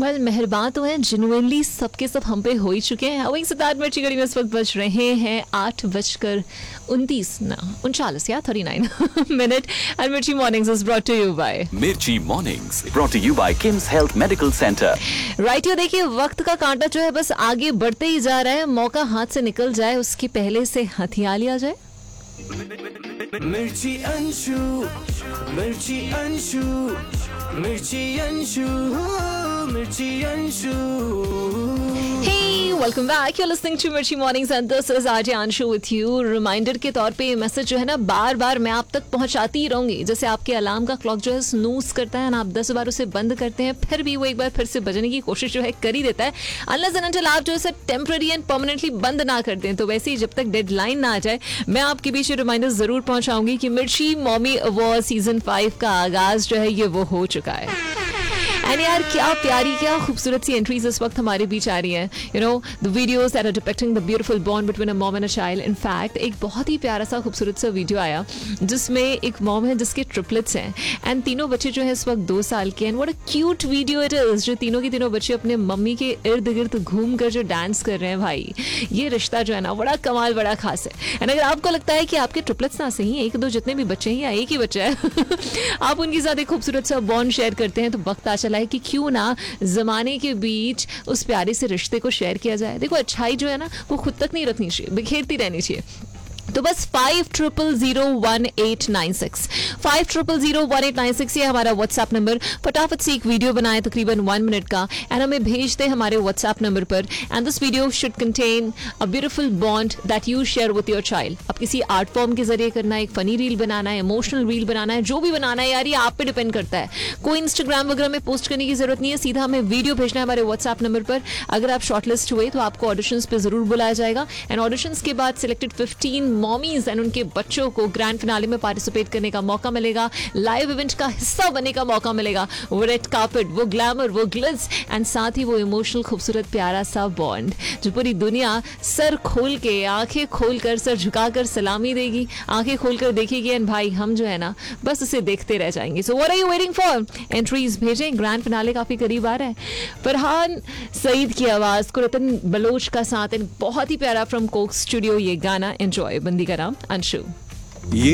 Well मेहरबान तो हैं, जेन्युइनली सबके सब हम पे हो ही चुके हैं। वही सितार मिर्ची घड़ी में इस वक्त बज रहे हैं 8:29 एंड मिर्ची mornings is brought to you bye Mirchi Mornings, brought to you by Kim's Health Medical Center. Right. ये देखिए, वक्त का कांटा जो है बस आगे बढ़ते ही जा रहा है। मौका हाथ से निकल जाए उसके पहले से हथिया लिया जाए। मिर्ची अंशु, मिर्ची अंशु, मिर्ची अंशु, मिर्ची Anshu. Hey, welcome back. You're listening to Mirchi Mornings and this is RJ Anshu with you. Reminder के तौर पे ये मैसेज जो है ना बार बार मैं आप तक पहुंचाती ही रहूंगी। जैसे आपके अलार्म का क्लॉक जो है स्नूज करता है और आप 10 बार उसे बंद करते हैं, फिर भी वो एक बार फिर से बजने की कोशिश जो है कर ही देता है। अनलेस एंड अनटिल आप जो है टेम्पररी एंड परमानेंटली बंद ना कर दें। तो वैसे ही जब तक डेडलाइन ना आ जाए मैं आपके बीच रिमाइंडर जरूर पहुंचाऊंगी कि मिर्ची मॉमी अवार्ड सीजन 5 का आगाज जो है ये वो हो चुका है। एंड यार क्या प्यारी क्या खूबसूरत सी एंट्रीज इस वक्त हमारे बीच आ रही हैं। You know the videos that are depicting the beautiful bond between a mom and a child. In fact एक बहुत ही प्यारा सा खूबसूरत सा वीडियो आया जिसमें एक मॉम है जिसके ट्रिपलेट्स हैं एंड तीनों बच्चे जो है इस वक्त 2 साल के। And what a cute video it is, जो तीनों के तीनों बच्चे अपने मम्मी के इर्द गिर्द घूम कर जो डांस कर रहे हैं। भाई ये रिश्ता जो है ना बड़ा कमाल, बड़ा खास है। एंड अगर आपको लगता है कि आपके ट्रिपलेट्स ना सही एक दो जितने भी बच्चे हैं या एक ही बच्चा है आप उनके साथ एक खूबसूरत सा बॉन्ड शेयर करते हैं, तो वक्त आ चला है कि क्यों ना जमाने के बीच उस प्यारे से रिश्ते को शेयर किया जाए। देखो अच्छाई जो है ना वो खुद तक नहीं रखनी चाहिए, बिखेरती रहनी चाहिए। तो बस 50001896 50001896 ये हमारा व्हाट्सएप नंबर। फटाफट से एक वीडियो बनाए तकरीबन 1 मिनट का एंड हमें भेज दे हमारे व्हाट्सएप नंबर पर। And this video should contain a beautiful bond that you share with your child. अब किसी आर्ट फॉर्म के जरिए करना है, एक फनी रील बनाना है, इमोशनल रील बनाना है, जो भी बनाना है यार ये आप पे डिपेंड करता है। कोई इंस्टाग्राम वगैरह में पोस्ट करने की जरूरत नहीं है, सीधा हमें वीडियो भेजना है हमारे व्हाट्सएप नंबर पर। अगर आप शॉर्टलिस्ट हुए तो आपको ऑडिशंस पे जरूर बुलाया जाएगा एंड ऑडिशंस के बाद सिलेक्टेड 15 मॉमीज एंड उनके बच्चों को ग्रैंड फिनाले में पार्टिसिपेट करने का मौका मिलेगा, लाइव इवेंट का हिस्सा बनने का मौका मिलेगा। वो रेड कार्पेट, वो ग्लैमर, वो ग्लिट्स एंड साथ ही वो इमोशनल खूबसूरत प्यारा सा बॉन्ड जो पूरी दुनिया सर खोल के, आंखें खोलकर, सर झुकाकर सलामी देगी, आंखें खोलकर देखेगी एंड भाई हम जो है ना बस उसे देखते रह जाएंगे। So what are you waiting for? Entries भेजें, ग्रैंड फिनाले काफी करीब आ रहा है। फरहान सईद की आवाज को रतन बलोच का साथ एंड बहुत ही प्यारा फ्रॉम कोक स्टूडियो ये गाना एंजॉय। बंदी का नाम अंशु।